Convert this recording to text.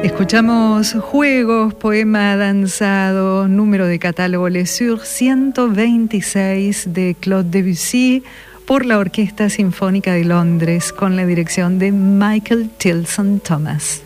Escuchamos Juegos, poema danzado, número de catálogo Les Sur 126 de Claude Debussy por la Orquesta Sinfónica de Londres con la dirección de Michael Tilson Thomas.